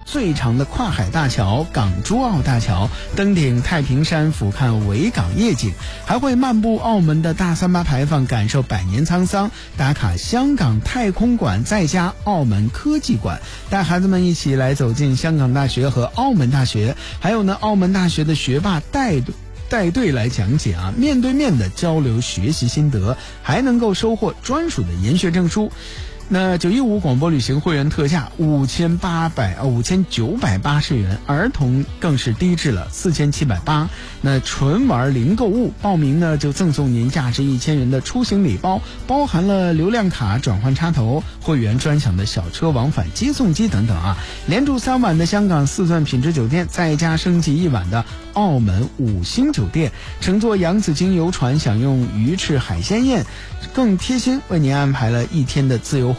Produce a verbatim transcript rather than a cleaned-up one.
最长的跨海大桥港珠澳大桥，登顶太平山俯瞰维港夜景，还会漫步澳门的大三巴牌坊，感受百年沧桑，打卡香港太空馆，再加澳门科技馆，带孩子们一起来走进香港大学和澳门大学，还有呢澳门大学的学霸带队带队来讲解啊，面对面的交流学习心得，还能够收获专属的研学证书。那九一五广播旅行会员特价五千八百呃五千九百八十元，儿童更是低至了四千七百八。那纯玩零购物，报名呢就赠送您价值一千元的出行礼包，包含了流量卡、转换插头、会员专享的小车往返接送机等等啊。连住三晚的香港四钻品质酒店，再加升级一晚的澳门五星酒店，乘坐洋紫荆游船享用鱼翅海鲜宴，更贴心为您安排了一天的自由活